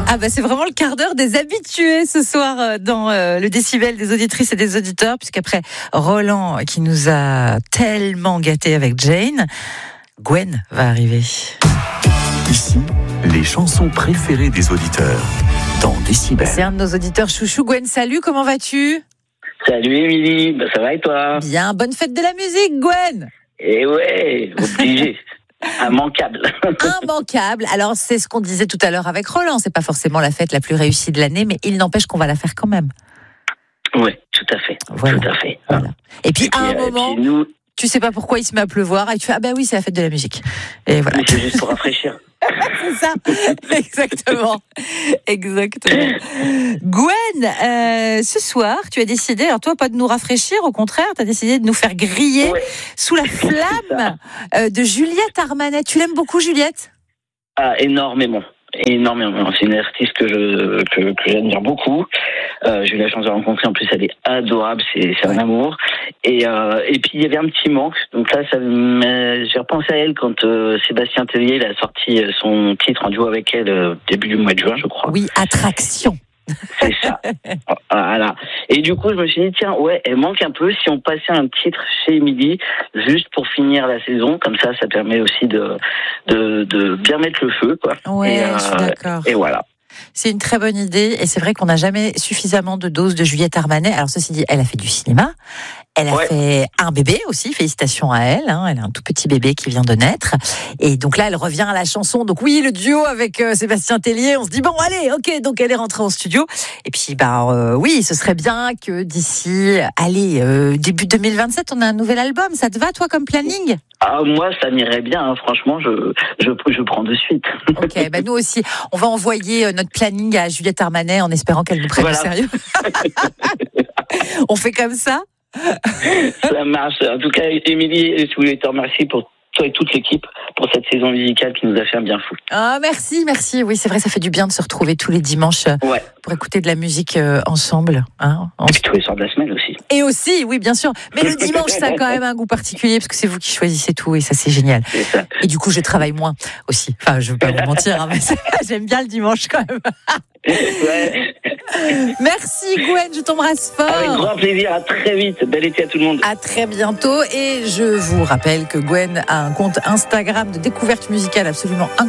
Ah bah c'est vraiment le quart d'heure des habitués ce soir dans le décibel des auditrices et des auditeurs, puisqu'après Roland qui nous a tellement gâtés avec Jane, Gwen va arriver. Ici, les chansons préférées des auditeurs dans Décibel. C'est un de nos auditeurs chouchou. Gwen, salut, comment vas-tu ? Salut Émilie, ça va et toi ? Bien, bonne fête de la musique Gwen. Eh ouais, obligé. Immanquable. Immanquable. Alors, c'est ce qu'on disait tout à l'heure avec Roland. C'est pas forcément la fête la plus réussie de l'année, mais il n'empêche qu'on va la faire quand même. Oui, tout à fait. Voilà. Tout à fait. Voilà. Et puis, à un moment, nous... tu sais pas pourquoi il se met à pleuvoir et tu fais ah ben oui, c'est la fête de la musique. Et voilà. Mais c'est juste pour rafraîchir. C'est ça. Exactement. Exactement. Gwen, ce soir, tu as décidé, alors toi, pas de nous rafraîchir, au contraire, tu as décidé de nous faire griller sous la flamme de Juliette Armanet. Tu l'aimes beaucoup, Juliette ? Ah, énormément. Énormément. C'est une artiste que j'admire beaucoup. J'ai eu la chance de la rencontrer. En plus, elle est adorable. C'est un amour. Et puis, il y avait un petit manque. Donc là, j'ai repensé à elle quand Sébastien Tellier il a sorti son titre en duo avec elle début du mois de juin, je crois. Oui, Attraction. C'est ça. Voilà. Et du coup, je me suis dit, tiens, ouais, elle manque un peu. Si on passait un titre chez Émilie, juste pour finir la saison, comme ça permet aussi de bien mettre le feu, quoi. Ouais, je suis d'accord. Et voilà. C'est une très bonne idée. Et c'est vrai qu'on n'a jamais suffisamment de doses de Juliette Armanet. Alors, ceci dit, elle a fait du cinéma. Elle a fait un bébé aussi, félicitations à elle. Elle a un tout petit bébé qui vient de naître. Et donc là, elle revient à la chanson. Donc oui, le duo avec Sébastien Tellier, on se dit, bon, allez, ok, donc elle est rentrée en studio. Et puis, oui, ce serait bien que d'ici, début 2027, on a un nouvel album. Ça te va, toi, comme planning ? Ah, moi, ça m'irait bien, hein. Franchement, je prends de suite. Ok, nous aussi, on va envoyer notre planning à Juliette Armanet en espérant qu'elle nous prenne au sérieux. On fait comme ça ? Ça marche. En tout cas, Émilie, je voulais te remercier pour toi et toute l'équipe pour cette saison musicale qui nous a fait un bien fou. Ah, merci. Oui, c'est vrai, ça fait du bien de se retrouver tous les dimanches pour écouter de la musique ensemble. Hein, et puis tous les soirs de la semaine aussi. Et aussi, oui, bien sûr. Mais le dimanche, ça a quand même un goût particulier parce que c'est vous qui choisissez tout et ça, c'est génial. C'est ça. Et du coup, je travaille moins aussi. Enfin, je ne veux pas vous mentir, mais j'aime bien le dimanche quand même. Ouais. Merci Gwen, je t'embrasse fort. Avec grand plaisir, à très vite. Bel été à tout le monde. À très bientôt. Et je vous rappelle que Gwen a un compte Instagram de découverte musicale absolument incroyable.